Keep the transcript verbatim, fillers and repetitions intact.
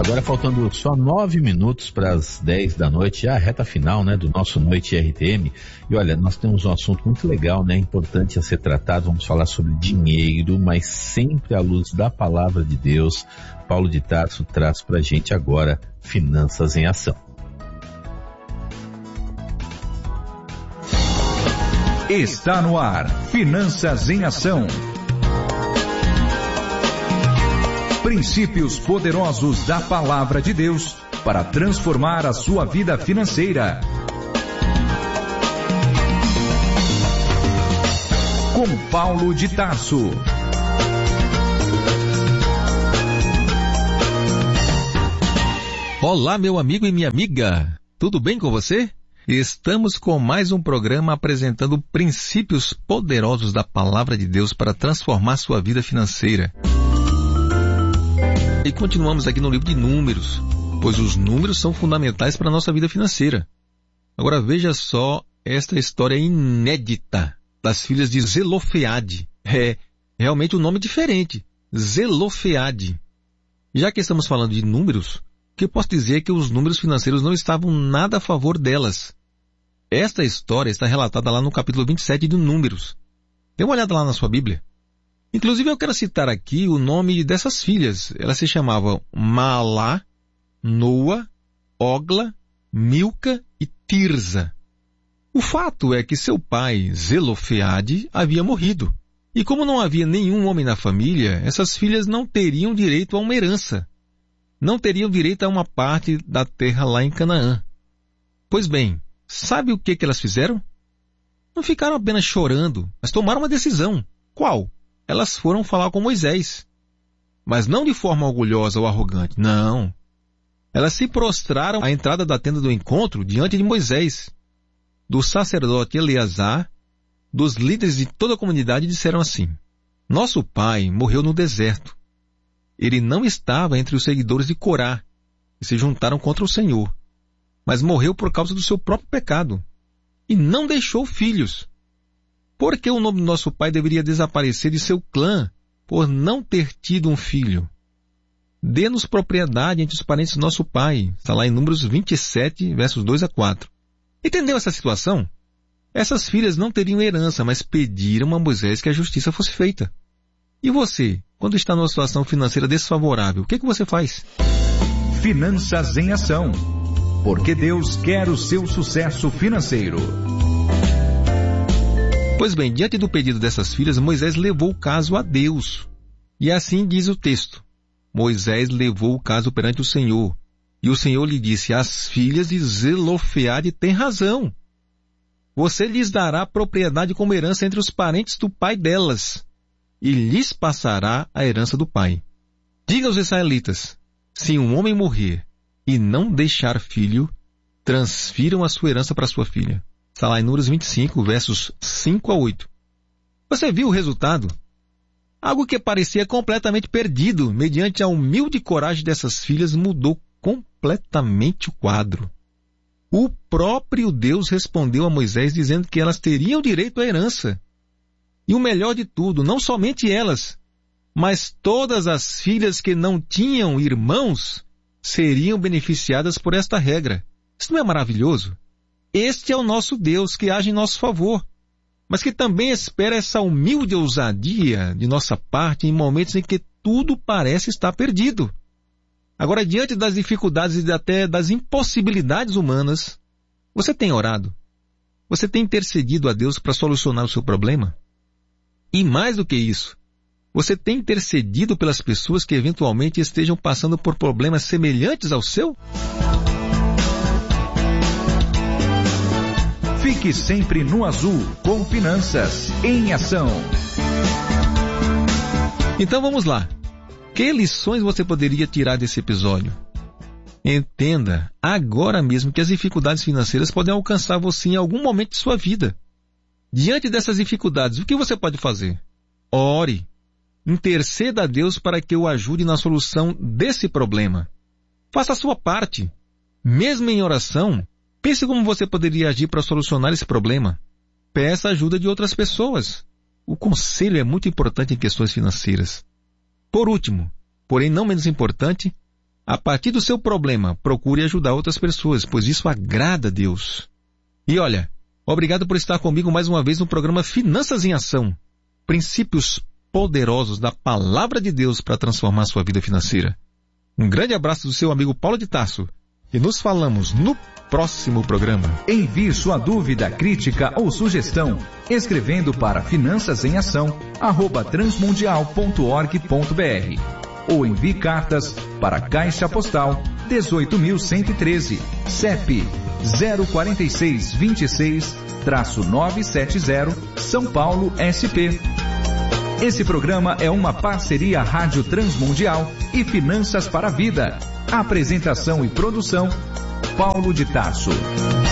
Agora faltando só nove minutos para as dez da noite, já a reta final, né, do nosso Noite R T M. E olha, nós temos um assunto muito legal, né, importante a ser tratado. Vamos falar sobre dinheiro, mas sempre à luz da palavra de Deus. Paulo de Tarso traz para a gente agora Finanças em Ação. Está no ar, Finanças em Ação. Princípios poderosos da Palavra de Deus para transformar a sua vida financeira. Com Paulo de Tarso. Olá, meu amigo e minha amiga. Tudo bem com você? Estamos com mais um programa apresentando princípios poderosos da Palavra de Deus para transformar sua vida financeira. E continuamos aqui no livro de Números, pois os números são fundamentais para a nossa vida financeira. Agora veja só esta história inédita das filhas de Zelofeade. É realmente um nome diferente, Zelofeade. Já que estamos falando de números, o que eu posso dizer é que os números financeiros não estavam nada a favor delas. Esta história está relatada lá no capítulo vinte e sete de Números. Dê uma olhada lá na sua Bíblia. Inclusive, eu quero citar aqui o nome dessas filhas. Elas se chamavam Maalá, Noa, Ogla, Milca e Tirza. O fato é que seu pai, Zelofeade, havia morrido. E como não havia nenhum homem na família, essas filhas não teriam direito a uma herança. Não teriam direito a uma parte da terra lá em Canaã. Pois bem, sabe o que, que elas fizeram? Não ficaram apenas chorando, mas tomaram uma decisão. Qual? Elas foram falar com Moisés. Mas não de forma orgulhosa ou arrogante, não. Elas se prostraram à entrada da tenda do encontro diante de Moisés. Do sacerdote Eleazar, dos líderes de toda a comunidade disseram assim: nosso pai morreu no deserto. Ele não estava entre os seguidores de Corá, que se juntaram contra o Senhor, mas morreu por causa do seu próprio pecado, e não deixou filhos. Por que o nome do nosso pai deveria desaparecer de seu clã por não ter tido um filho? Dê-nos propriedade entre os parentes do nosso pai. Está lá em Números vinte e sete, versos dois a quatro. Entendeu essa situação? Essas filhas não teriam herança, mas pediram a Moisés que a justiça fosse feita. E você, quando está numa situação financeira desfavorável, o que, que você faz? Finanças em Ação. Porque Deus quer o seu sucesso financeiro. Pois bem, diante do pedido dessas filhas, Moisés levou o caso a Deus. E assim diz o texto. Moisés levou o caso perante o Senhor. E o Senhor lhe disse: as filhas de Zelofeade têm razão. Você lhes dará propriedade como herança entre os parentes do pai delas, e lhes passará a herança do pai. Diga aos israelitas: se um homem morrer e não deixar filho, transfiram a sua herança para sua filha. Está lá em Números vinte e cinco, versos cinco a oito. Você viu o resultado? Algo que parecia completamente perdido, mediante a humilde coragem dessas filhas, mudou completamente o quadro. O próprio Deus respondeu a Moisés dizendo que elas teriam direito à herança. E o melhor de tudo, não somente elas, mas todas as filhas que não tinham irmãos seriam beneficiadas por esta regra. Isso não é maravilhoso? Este é o nosso Deus que age em nosso favor, mas que também espera essa humilde ousadia de nossa parte em momentos em que tudo parece estar perdido. Agora, diante das dificuldades e até das impossibilidades humanas, você tem orado? Você tem intercedido a Deus para solucionar o seu problema? E mais do que isso, você tem intercedido pelas pessoas que eventualmente estejam passando por problemas semelhantes ao seu? Fique sempre no azul com Finanças em Ação. Então vamos lá. Que lições você poderia tirar desse episódio? Entenda agora mesmo que as dificuldades financeiras podem alcançar você em algum momento de sua vida. Diante dessas dificuldades, o que você pode fazer? Ore. Interceda a Deus para que o ajude na solução desse problema. Faça a sua parte. Mesmo em oração, pense como você poderia agir para solucionar esse problema. Peça ajuda de outras pessoas. O conselho é muito importante em questões financeiras. Por último, porém não menos importante, A partir do seu problema, procure ajudar outras pessoas, pois isso agrada a Deus. E olha, obrigado por estar comigo mais uma vez no programa Finanças em Ação. Princípios poderosos da Palavra de Deus para transformar sua vida financeira. Um grande abraço do seu amigo Paulo de Tarso. E nos falamos no próximo programa. Envie sua dúvida, crítica ou sugestão escrevendo para finanças em ação arroba transmundial ponto org ponto br ou envie cartas para Caixa Postal dezoito mil cento e treze, C E P zero quatro seis dois seis nove sete zero, São Paulo, S P. Esse programa é uma parceria Rádio Transmundial e Finanças para a Vida. Apresentação e produção, Paulo de Tarso.